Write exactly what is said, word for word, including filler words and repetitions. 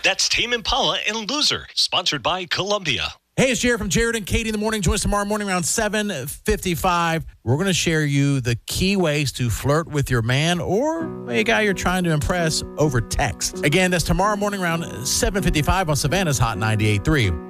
That's Tame Impala and Loser, sponsored by Columbia. Hey, it's Jared from Jared and Katie in the morning. Join us tomorrow morning around seven fifty-five. We're going to share you the key ways to flirt with your man or a guy you're trying to impress over text. Again, that's tomorrow morning around seven fifty-five on Savannah's Hot ninety-eight point three.